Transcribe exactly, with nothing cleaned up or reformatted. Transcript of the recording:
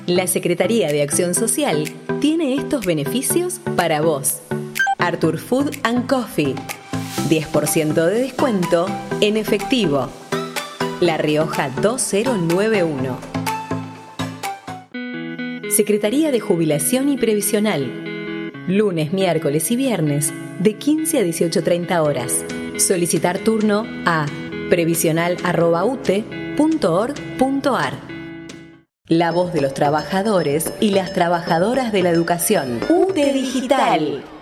La Secretaría de Acción Social tiene estos beneficios para vos. Artur Food and Coffee. diez por ciento de descuento en efectivo. La Rioja dos mil noventa y uno. Secretaría de Jubilación y Previsional. Lunes, miércoles y viernes de quince a dieciocho treinta horas. Solicitar turno a previsional arroba u t e punto org punto a r. La voz de los trabajadores y las trabajadoras de la educación. U T E Digital.